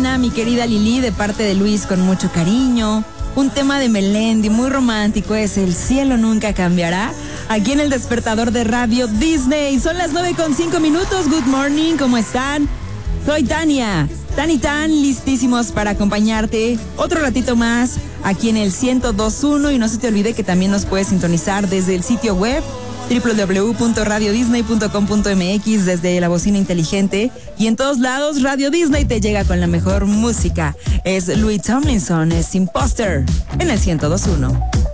mañana, mi querida Lili, de parte de Luis, con mucho cariño. Un tema de Melendi muy romántico es El cielo nunca cambiará. Aquí en el despertador de Radio Disney. Son las 9:05. Good morning, ¿cómo están? Soy Tania. Tan listísimos para acompañarte otro ratito más aquí en el 102.1. Y no se te olvide que también nos puedes sintonizar desde el sitio web www.radiodisney.com.mx, desde la bocina inteligente, y en todos lados Radio Disney te llega con la mejor música. Es Louis Tomlinson, es Imposter en el 102.1.